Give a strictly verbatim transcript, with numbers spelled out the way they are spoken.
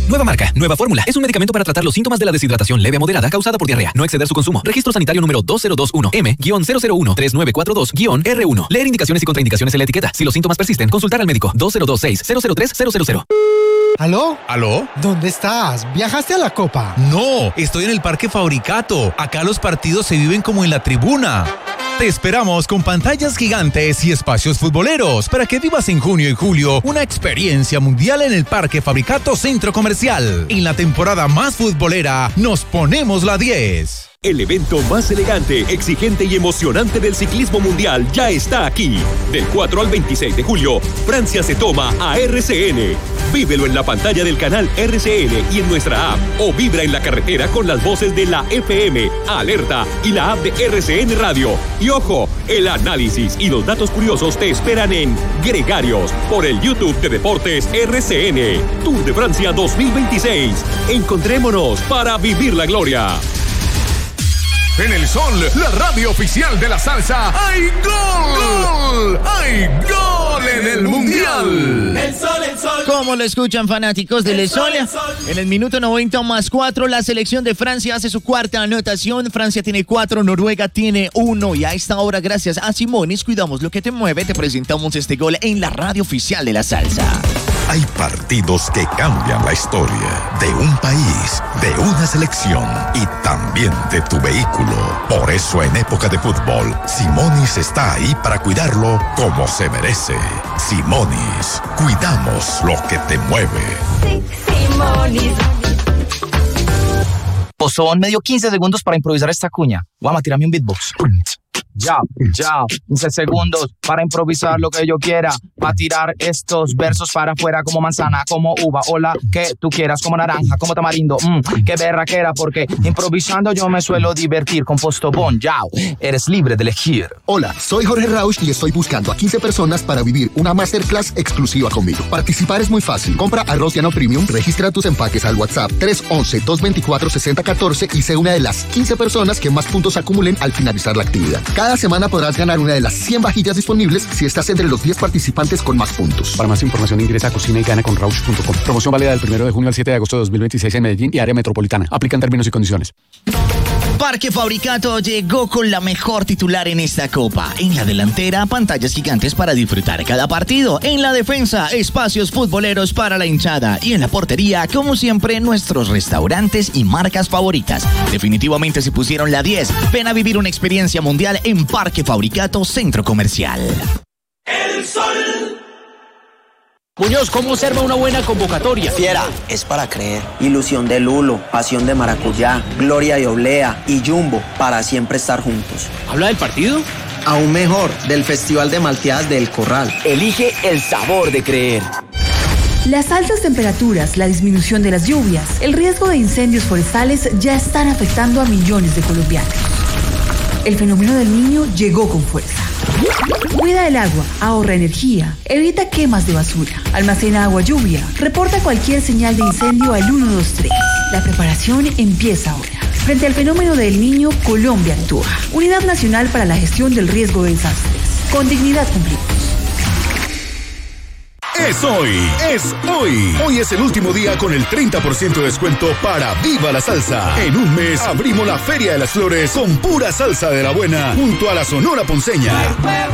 Nueva marca, nueva fórmula. Es un medicamento para tratar los síntomas de la deshidratación leve a moderada causada por diarrea. No exceder su consumo. Registro sanitario número dos cero dos uno M cero cero uno tres nueve cuatro dos R uno. Leer indicaciones y contraindicaciones en la etiqueta. Si los síntomas persisten, consultar al médico. dos cero dos seis cero cero tres cero cero cero. ¿Aló? ¿Aló? ¿Dónde estás? ¿Viajaste a la Copa? No, estoy en el Parque Fabricato. Acá los partidos se viven como en la tribuna. Te esperamos con pantallas gigantes y espacios futboleros para que vivas en junio y julio una experiencia mundial en el Parque Fabricato Centro Comercial. En la temporada más futbolera, nos ponemos la diez. El evento más elegante, exigente y emocionante del ciclismo mundial ya está aquí. Del cuatro al veintiséis de julio, Francia se toma a R C N. Vívelo en la pantalla del canal R C N y en nuestra app. O vibra en la carretera con las voces de la F M, Alerta y la app de R C N Radio. Y ojo, el análisis y los datos curiosos te esperan en Gregarios por el YouTube de Deportes R C N. Tour de Francia dos mil veintiséis. Encontrémonos para vivir la gloria. En el Sol, la radio oficial de la salsa, ¡hay gol! ¡Gol! ¡Hay gol en el Mundial! El Sol, el Sol. ¿Cómo lo escuchan, fanáticos del Sol? En el minuto noventa más cuatro, la selección de Francia hace su cuarta anotación. Francia tiene cuatro, Noruega tiene uno. Y a esta hora, gracias a Simonis, cuidamos lo que te mueve, te presentamos este gol en la radio oficial de la salsa. Hay partidos que cambian la historia de un país, de una selección y también de tu vehículo. Por eso en época de fútbol, Simonis está ahí para cuidarlo como se merece. Simonis, cuidamos lo que te mueve. Sí, Simonis. Pozón, me dio quince segundos para improvisar esta cuña. Vamos a tirarme un beatbox. Ya, ya, quince segundos para improvisar lo que yo quiera, para tirar estos versos para afuera como manzana, como uva, o la que tú quieras, como naranja, como tamarindo, mmm, qué berraquera, porque improvisando yo me suelo divertir con Postobón, ya, eres libre de elegir. Hola, soy Jorge Rausch y estoy buscando a quince personas para vivir una masterclass exclusiva conmigo. Participar es muy fácil, compra arroz Llano Premium, registra tus empaques al WhatsApp tres once, dos veinticuatro, sesenta catorce y sé una de las quince personas que más puntos acumulen al finalizar la actividad. Cada semana podrás ganar una de las cien vajillas disponibles si estás entre los diez participantes con más puntos. Para más información ingresa a cocina y gana con rausch punto com. Promoción válida del primero de junio al siete de agosto de dos mil veintiséis en Medellín y área metropolitana. Aplican términos y condiciones. Parque Fabricato llegó con la mejor titular en esta copa. En la delantera, pantallas gigantes para disfrutar cada partido. En la defensa, espacios futboleros para la hinchada. Y en la portería, como siempre, nuestros restaurantes y marcas favoritas. Definitivamente se pusieron la diez. Ven a vivir una experiencia mundial en Parque Fabricato Centro Comercial. El Sol. Muñoz, ¿cómo observa una buena convocatoria? Fiera, es para creer. Ilusión de Lulo, pasión de maracuyá, gloria de oblea y jumbo para siempre estar juntos. ¿Habla del partido? Aún mejor, del Festival de Malteadas del Corral. Elige el sabor de creer. Las altas temperaturas, la disminución de las lluvias, el riesgo de incendios forestales ya están afectando a millones de colombianos. El fenómeno del Niño llegó con fuerza. Cuida el agua, ahorra energía, evita quemas de basura, almacena agua lluvia, reporta cualquier señal de incendio al uno dos tres. La preparación empieza ahora. Frente al fenómeno del Niño, Colombia actúa. Unidad Nacional para la Gestión del Riesgo de Desastres. Con dignidad cumplimos. Es hoy, es hoy. Hoy es el último día con el treinta por ciento de descuento para Viva la Salsa. En un mes abrimos la Feria de las Flores con pura salsa de la buena junto a la Sonora Ponceña.